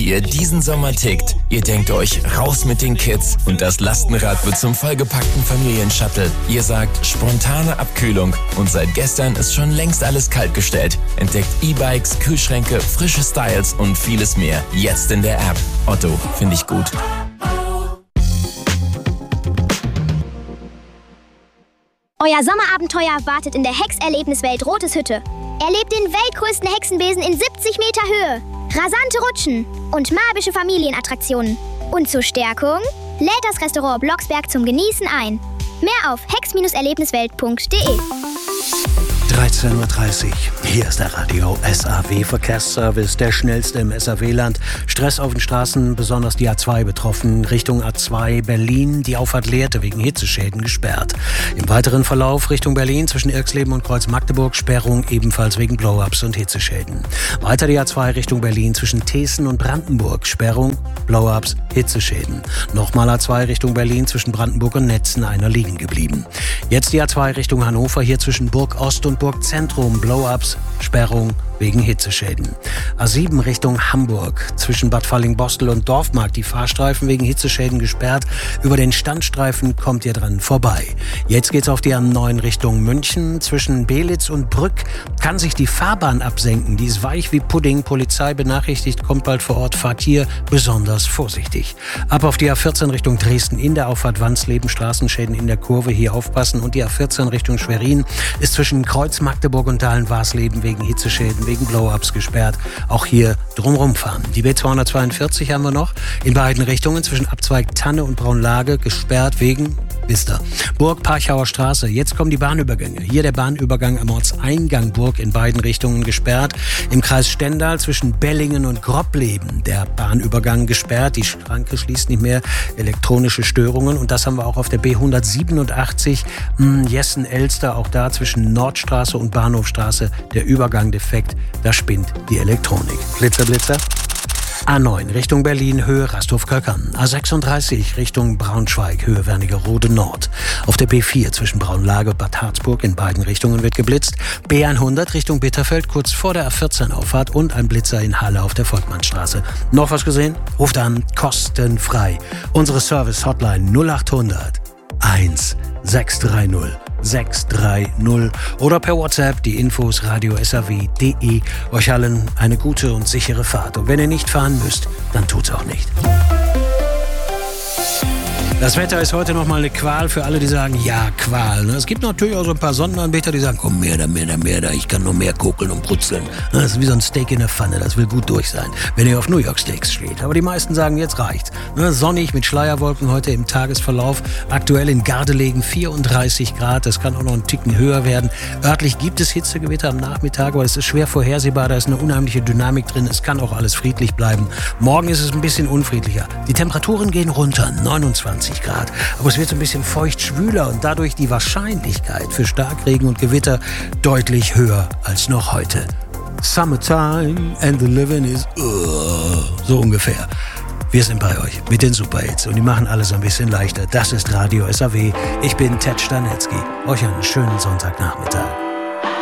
wie ihr diesen Sommer tickt. Ihr denkt euch, raus mit den Kids und das Lastenrad wird zum vollgepackten Familienshuttle. Ihr sagt, spontane Abkühlung und seit gestern ist schon längst alles kaltgestellt. Entdeckt E-Bikes, Kühlschränke, frische Styles und vieles mehr. Jetzt in der App. Otto, finde ich gut. Euer Sommerabenteuer wartet in der Hexerlebniswelt Rotes Hütte. Erlebt den weltgrößten Hexenbesen in 70 Meter Höhe, rasante Rutschen und magische Familienattraktionen. Und zur Stärkung lädt das Restaurant Blocksberg zum Genießen ein. Mehr auf hex-erlebniswelt.de. 13:30 Uhr. Hier ist der Radio SAW Verkehrsservice, der schnellste im SAW-Land. Stress auf den Straßen, besonders die A2 betroffen. Richtung A2 Berlin, die Auffahrt Lehrte wegen Hitzeschäden gesperrt. Im weiteren Verlauf Richtung Berlin zwischen Irxleben und Kreuz-Magdeburg Sperrung ebenfalls wegen Blow-ups und Hitzeschäden. Weiter die A2 Richtung Berlin zwischen Thesen und Brandenburg Sperrung, Blow-ups, Hitzeschäden. Nochmal A2 Richtung Berlin zwischen Brandenburg und Netzen, einer liegen geblieben. Jetzt die A2 Richtung Hannover, hier zwischen Burg Ost und Burg Zentrum, Blow-ups, Sperrung wegen Hitzeschäden. A7 Richtung Hamburg, zwischen Bad Falling-Bostel und Dorfmarkt, die Fahrstreifen wegen Hitzeschäden gesperrt. Über den Standstreifen kommt ihr dran vorbei. Jetzt geht's auf die A9 Richtung München. Zwischen Belitz und Brück kann sich die Fahrbahn absenken. Die ist weich wie Pudding. Polizei benachrichtigt, kommt bald vor Ort. Fahrt hier besonders vorsichtig. Ab auf die A14 Richtung Dresden in der Auffahrt Wandsleben. Straßenschäden in der Kurve, hier aufpassen. Und die A14 Richtung Schwerin ist zwischen Kreuz Magdeburg und Dahlen-Warsleben wegen Hitzeschäden, wegen Blow-ups gesperrt. Auch hier drumrum fahren. Die B242 haben wir noch. In beiden Richtungen zwischen Abzweig Tanne und Braunlage gesperrt wegen Bister. Burg-Parchauer Straße. Jetzt kommen die Bahnübergänge. Hier der Bahnübergang am Ortseingang Burg in beiden Richtungen gesperrt. Im Kreis Stendal zwischen Bellingen und Grobbleben der Bahnübergang gesperrt. Die Schranke schließt nicht mehr. Elektronische Störungen. Und das haben wir auch auf der B187 Jessen-Elster. Auch da zwischen Nordstraße und Bahnhofstraße der Übergang defekt. Da spinnt die Elektronik. Blitzer, Blitzer. A9 Richtung Berlin, Höhe Rasthof-Köckern. A36 Richtung Braunschweig, Höhe Wernigerode Nord. Auf der B4 zwischen Braunlage und Bad Harzburg in beiden Richtungen wird geblitzt. B100 Richtung Bitterfeld, kurz vor der A14-Auffahrt und ein Blitzer in Halle auf der Volkmannstraße. Noch was gesehen? Ruft an, kostenfrei. Unsere Service-Hotline 0800 1630 630 oder per WhatsApp die Infos radio-saw.de. Euch allen eine gute und sichere Fahrt. Und wenn ihr nicht fahren müsst, dann tut's auch nicht. Das Wetter ist heute nochmal eine Qual für alle, die sagen, ja, Qual. Es gibt natürlich auch so ein paar Sonnenanbeter, die sagen, komm, mehr da, ich kann noch mehr kokeln und brutzeln. Das ist wie so ein Steak in der Pfanne, das will gut durch sein, wenn ihr auf New York Steaks steht. Aber die meisten sagen, jetzt reicht's. Sonnig mit Schleierwolken heute im Tagesverlauf. Aktuell in Gardelegen 34 Grad, das kann auch noch einen Ticken höher werden. Örtlich gibt es Hitzegewitter am Nachmittag, aber es ist schwer vorhersehbar, da ist eine unheimliche Dynamik drin. Es kann auch alles friedlich bleiben. Morgen ist es ein bisschen unfriedlicher. Die Temperaturen gehen runter, 29 Grad. Aber es wird so ein bisschen feucht schwüler und dadurch die Wahrscheinlichkeit für Starkregen und Gewitter deutlich höher als noch heute. Summertime and the living is so ungefähr. Wir sind bei euch mit den Superhits und die machen alles ein bisschen leichter. Das ist Radio SAW. Ich bin Ted Stanetzky. Euch einen schönen Sonntagnachmittag.